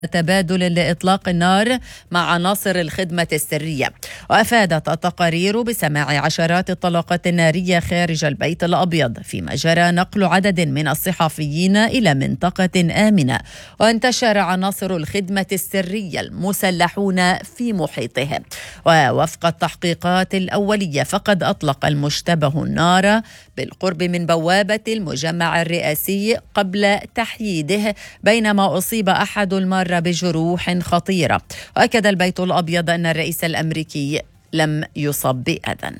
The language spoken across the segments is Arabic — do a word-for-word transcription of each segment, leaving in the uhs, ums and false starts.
تبادل لإطلاق النار مع عناصر الخدمة السرية. وأفادت التقارير بسماع عشرات الطلقات النارية خارج البيت الأبيض، فيما جرى نقل عدد من الصحفيين إلى منطقة آمنة، وانتشر عناصر الخدمة السرية المسلحون في محيطه. ووفق التحقيقات الأولية فقد أطلق المشتبه النار بالقرب من بوابة المجمع الرئاسي قبل تحييده، بينما أصيب أحد المار بجروح خطيرة. وأكد البيت الأبيض أن الرئيس الأمريكي لم يصب بأذى.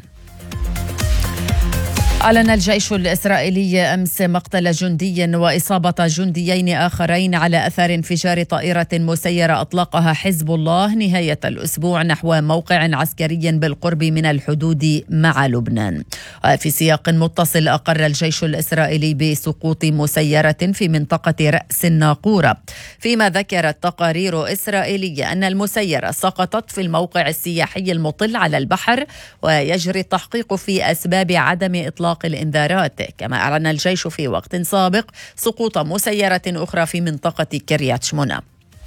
أعلن الجيش الإسرائيلي أمس مقتل جندي وإصابة جنديين آخرين على أثر انفجار طائرة مسيرة أطلقها حزب الله نهاية الأسبوع نحو موقع عسكري بالقرب من الحدود مع لبنان. وفي سياق متصل أقر الجيش الإسرائيلي بسقوط مسيرة في منطقة رأس الناقورة، فيما ذكرت تقارير إسرائيلية أن المسيرة سقطت في الموقع السياحي المطل على البحر، ويجري التحقيق في أسباب عدم إطلاق الإنذارات. كما أعلن الجيش في وقت سابق سقوط مسيرة أخرى في منطقة كريات شمونة.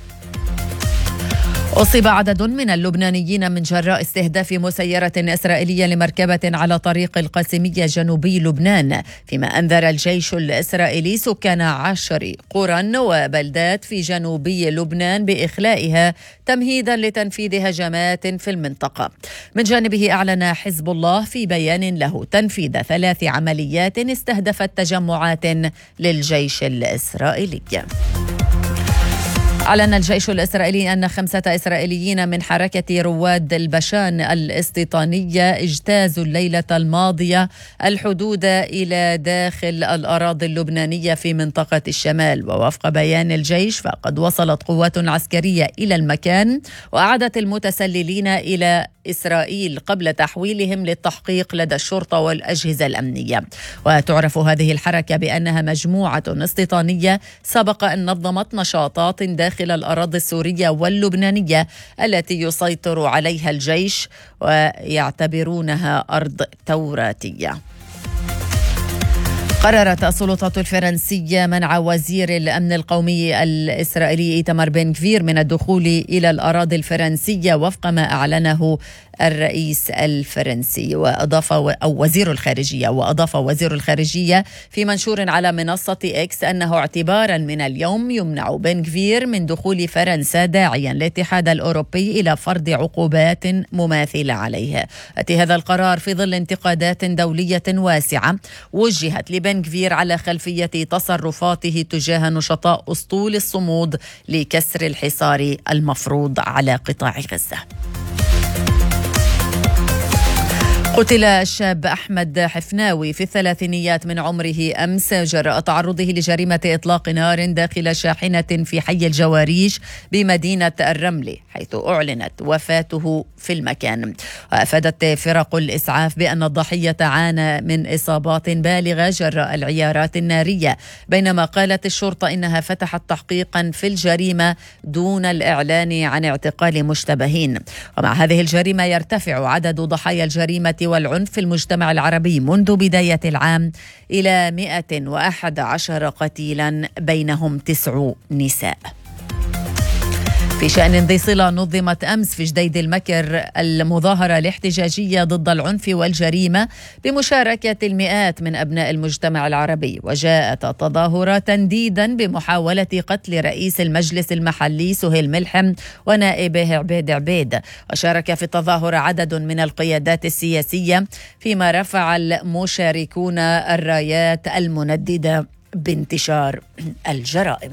أصيب عدد من اللبنانيين من جراء استهداف مسيرة إسرائيلية لمركبة على طريق القاسمية جنوبي لبنان، فيما أنذر الجيش الإسرائيلي سكان عشر قرى وبلدات في جنوبي لبنان بإخلائها تمهيدا لتنفيذ هجمات في المنطقة. من جانبه أعلن حزب الله في بيان له تنفيذ ثلاث عمليات استهدفت تجمعات للجيش الإسرائيلي. أعلن الجيش الإسرائيلي أن خمسة إسرائيليين من حركة رواد البشان الاستيطانية اجتازوا الليلة الماضية الحدود إلى داخل الأراضي اللبنانية في منطقة الشمال. ووفق بيان الجيش فقد وصلت قوات عسكرية إلى المكان وأعادت المتسللين إلى إسرائيل قبل تحويلهم للتحقيق لدى الشرطة والأجهزة الأمنية. وتعرف هذه الحركة بأنها مجموعة استيطانية سبق أن نظمت نشاطات داخل الأراضي السورية واللبنانية التي يسيطر عليها الجيش ويعتبرونها أرض توراتية. قررت السلطات الفرنسية منع وزير الأمن القومي الإسرائيلي إيتمار بن غفير من الدخول إلى الأراضي الفرنسية وفق ما أعلنه الرئيس الفرنسي وأضاف أو وزير الخارجية وأضاف وزير الخارجية في منشور على منصة إكس أنه اعتبارا من اليوم يمنع بن غفير من دخول فرنسا، داعيا الاتحاد الأوروبي إلى فرض عقوبات مماثلة عليه. أتي هذا القرار في ظل انتقادات دولية واسعة وجهت لبن غفير على خلفية تصرفاته تجاه نشطاء أسطول الصمود لكسر الحصار المفروض على قطاع غزة. قتل الشاب أحمد حفناوي في الثلاثينيات من عمره أمس جراء تعرضه لجريمة إطلاق نار داخل شاحنة في حي الجواريش بمدينة الرمل، حيث أعلنت وفاته في المكان. وأفادت فرق الإسعاف بأن الضحية عانى من إصابات بالغة جراء العيارات النارية، بينما قالت الشرطة إنها فتحت تحقيقا في الجريمة دون الإعلان عن اعتقال مشتبهين. ومع هذه الجريمة يرتفع عدد ضحايا الجريمة والعنف في المجتمع العربي منذ بداية العام إلى مئة وأحد عشر قتيلا، بينهم تسع نساء. في شأن ذي صلة نظمت أمس في جديد المكر المظاهرة الاحتجاجية ضد العنف والجريمة بمشاركة المئات من أبناء المجتمع العربي، وجاءت التظاهرة تنديدا بمحاولة قتل رئيس المجلس المحلي سهيل ملحم ونائبه عبيد عبيد. وشارك في التظاهرة عدد من القيادات السياسية، فيما رفع المشاركون الرايات المنددة بانتشار الجرائم.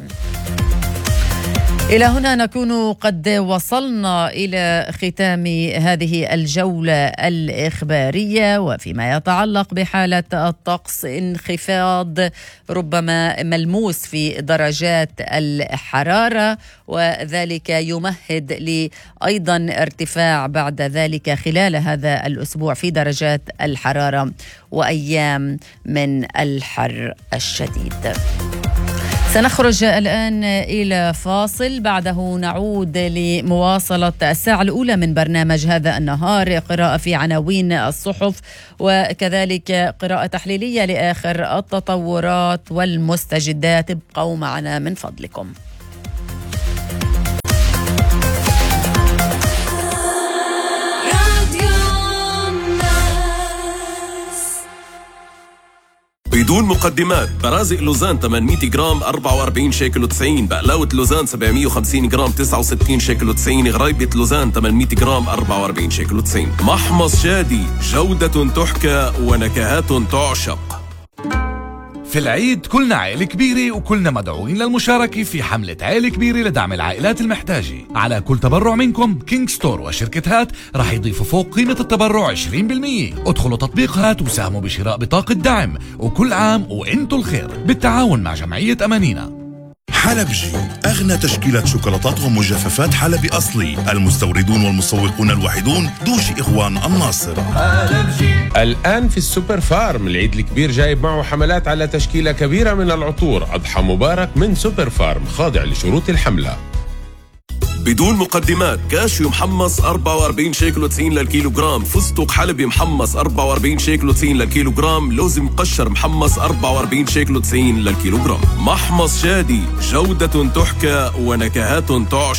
إلى هنا نكون قد وصلنا إلى ختام هذه الجولة الإخبارية. وفيما يتعلق بحالة الطقس، انخفاض ربما ملموس في درجات الحرارة، وذلك يمهد لأيضا ارتفاع بعد ذلك خلال هذا الأسبوع في درجات الحرارة وأيام من الحر الشديد. سنخرج الآن إلى فاصل، بعده نعود لمواصلة الساعة الأولى من برنامج هذا النهار، قراءة في عناوين الصحف وكذلك قراءة تحليلية لآخر التطورات والمستجدات. ابقوا معنا من فضلكم. بدون مقدمات. برازق لوزان ثمانمئة جرام أربعة وأربعين شيكل وتسعين، بقلاوة لوزان سبعمئة وخمسين جرام تسعة وستين شيكل وتسعين، غريبة لوزان ثمانمئة جرام أربعة وأربعين شيكل وتسعين. محمص شادي، جودة تحكى ونكهات تعشق. في العيد كلنا عائلة كبيرة وكلنا مدعوين للمشاركة في حملة عائلة كبيرة لدعم العائلات المحتاجة. على كل تبرع منكم كينج ستور وشركة هات رح يضيفوا فوق قيمة التبرع عشرين بالمئة. ادخلوا تطبيق هات وساهموا بشراء بطاقة دعم، وكل عام وانتو الخير بالتعاون مع جمعية أمانينا. حلبجي، أغنى تشكيلة شوكولاتات ومجففات حلبي أصلي، المستوردون والمسوقون الوحيدون دوشي إخوان الناصر. حلبجي الآن في السوبر فارم. العيد الكبير جايب معه حملات على تشكيلة كبيرة من العطور. أضحى مبارك من سوبر فارم، خاضع لشروط الحملة. بدون مقدمات. كاشيو محمص أربعة وأربعين شيكل وتسعين للكيلوغرام، فستق حلبي محمص أربعة وأربعين شيكل وتسعين للكيلوغرام، لوز مقشر محمص أربعة وأربعين شيكل وتسعين للكيلوغرام. محمص شادي، جودة تحكى ونكهات تعشق.